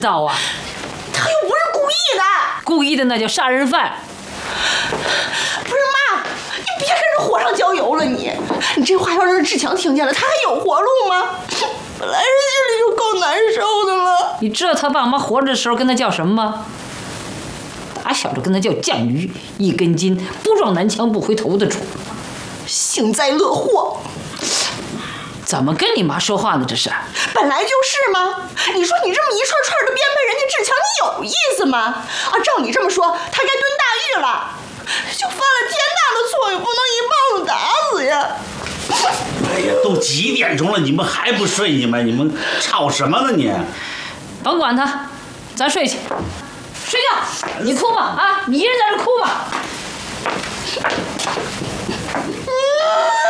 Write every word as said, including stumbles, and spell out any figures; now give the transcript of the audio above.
道啊？ 他又不是故意的， 故意的那叫杀人犯。 不是妈，你别跟着火上浇油了你！你这话要让志强听见了，他还有活路吗？本来是心里就够难受的了。 你知道他爸妈活着的时候跟他叫什么吗？打小就跟他叫犟鱼，一根筋，不撞南墙不回头的主。 幸灾乐祸。 怎么跟你妈说话呢？这是本来就是嘛。你说你这么一串串的编排人家志强，你有意思吗？啊，照你这么说，他该蹲大狱了。就犯了天大的错，也不能一棒子打死呀。 哎呀，都几点钟了，你们还不睡？你们你们吵什么呢你？ 甭管他，咱睡去，睡觉。你哭吧啊，你一人在这哭吧。